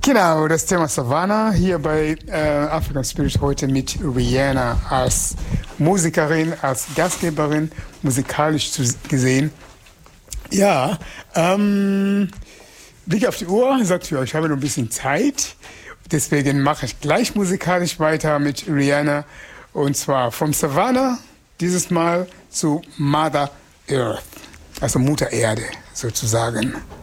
Genau, das Thema Savannah hier bei African Spirit heute mit Rihanna als Musikerin, als Gastgeberin, musikalisch gesehen. Ja, Blick auf die Uhr, sagt ja, ich habe noch ein bisschen Zeit. Deswegen mache ich gleich musikalisch weiter mit Rihanna. Und zwar vom Savannah dieses Mal zu Mother Earth, also Mutter Erde sozusagen.